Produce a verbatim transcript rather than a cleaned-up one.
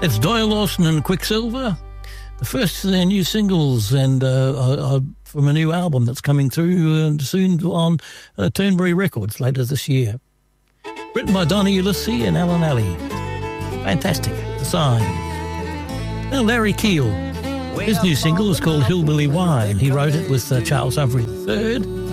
It's Doyle Lawson and Quicksilver, the first of their new singles, and uh, are, are from a new album that's coming through uh, soon on uh, Turnberry Records later this year. Written by Donny Ulisse and Alan Alley. Fantastic. The Sign. Now Larry Keel. His new single is called Hillbilly Wine. He wrote it with uh, Charles Humphrey the third.